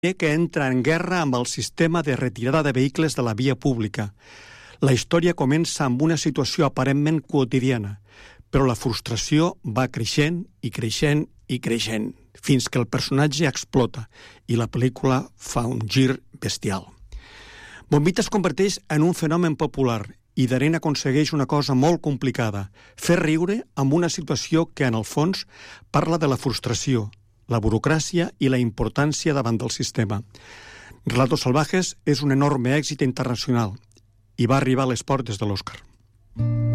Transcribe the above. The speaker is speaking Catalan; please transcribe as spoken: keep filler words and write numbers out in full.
que entra en guerra amb el sistema de retirada de vehicles de la via pública. La història comença amb una situació aparentment quotidiana, però la frustració va creixent i creixent i creixent, fins que el personatge explota i la pel·lícula fa un gir bestial. Bombita es converteix en un fenomen popular i Darén aconsegueix una cosa molt complicada, fer riure amb una situació que, en el fons, parla de la frustració, la burocràcia i la importància davant del sistema. Relatos Salvajes és un enorme èxit internacional i va arribar a les portes de l'Oscar.